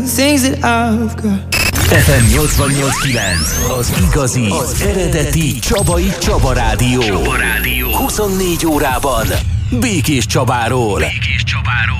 things that I've got. FM 88.9, az igazi, az eredeti Csaba Rádió. 24 órában Békés Csabáról.